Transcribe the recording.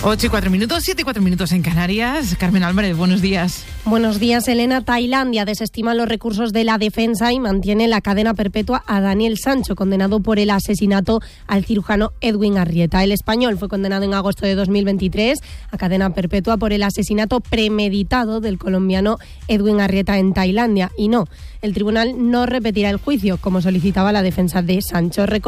8:04, 7:04 en Canarias. Carmen Álvarez, buenos días. Buenos días, Elena. Tailandia desestima los recursos de la defensa y mantiene la cadena perpetua a Daniel Sancho, condenado por el asesinato al cirujano Edwin Arrieta. El español fue condenado en agosto de 2023 a cadena perpetua por el asesinato premeditado del colombiano Edwin Arrieta en Tailandia. Y no, el tribunal no repetirá el juicio, como solicitaba la defensa de Sancho.